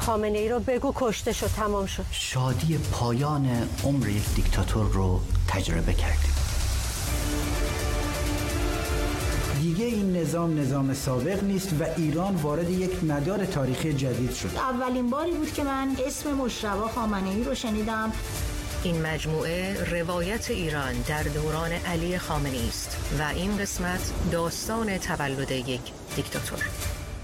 خامنه ای رو بگو کشته شد، تمام شد. شادی پایان عمر یک دیکتاتور رو تجربه کردیم. دیگه این نظام سابق نیست و ایران وارد یک مدار تاریخی جدید شد. اولین باری بود که من اسم مشربا خامنه‌ای رو شنیدم. این مجموعه روایت ایران در دوران علی خامنه‌ای است و این قسمت داستان تولد یک دیکتاتور.